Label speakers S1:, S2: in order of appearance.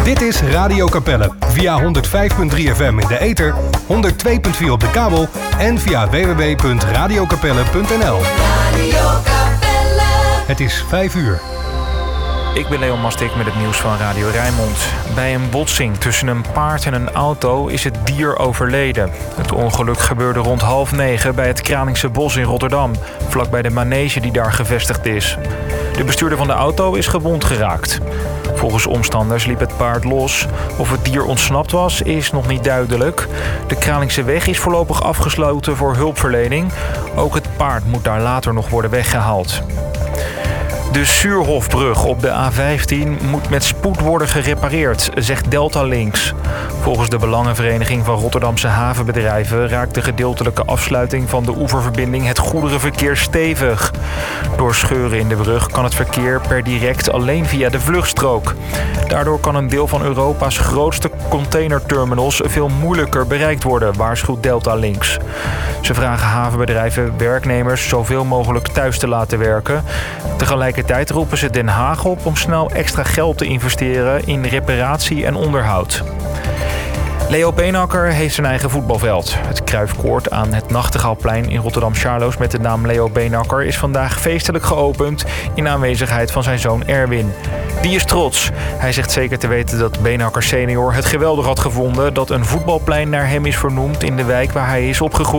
S1: Dit is Radio Capelle via 105.3 FM in de ether, 102.4 op de kabel en via www.radiocapelle.nl. Het is 5 uur.
S2: Ik ben Leon Mastik met het nieuws van Radio Rijnmond. Bij een botsing tussen een paard en een auto is het dier overleden. Het ongeluk gebeurde rond 8:30 bij het Kralingse Bos in Rotterdam, vlakbij de manege die daar gevestigd is. De bestuurder van de auto is gewond geraakt. Volgens omstanders liep het paard los. Of het dier ontsnapt was, is nog niet duidelijk. De Kralingse weg is voorlopig afgesloten voor hulpverlening. Ook het paard moet daar later nog worden weggehaald. De Suurhofbrug op de A15 moet met spoed worden gerepareerd, zegt Delta Links. Volgens de Belangenvereniging van Rotterdamse havenbedrijven raakt de gedeeltelijke afsluiting van de oeververbinding het goederenverkeer stevig. Door scheuren in de brug kan het verkeer per direct alleen via de vluchtstrook. Daardoor kan een deel van Europa's grootste containerterminals veel moeilijker bereikt worden, waarschuwt Delta Links. Ze vragen havenbedrijven werknemers zoveel mogelijk thuis te laten werken. Tegelijkertijd roepen ze Den Haag op om snel extra geld te investeren in reparatie en onderhoud. Leo Beenhakker heeft zijn eigen voetbalveld. Het Kruifkoord aan het Nachtegaalplein in Rotterdam-Charloes met de naam Leo Beenhakker is vandaag feestelijk geopend in aanwezigheid van zijn zoon Erwin. Die is trots. Hij zegt zeker te weten dat Beenhakker senior het geweldig had gevonden dat een voetbalplein naar hem is vernoemd in de wijk waar hij is opgegroeid.